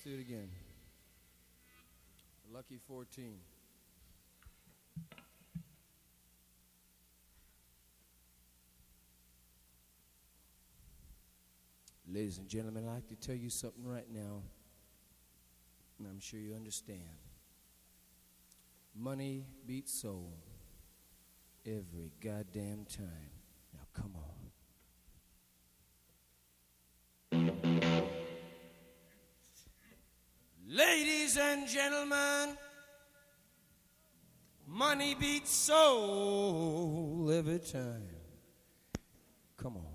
do it again. Lucky 14. Ladies and gentlemen, I'd like to tell you something right now, and I'm sure you understand. Money beats soul every goddamn time. Now come on. Ladies and gentlemen, money beats soul every time. Come on.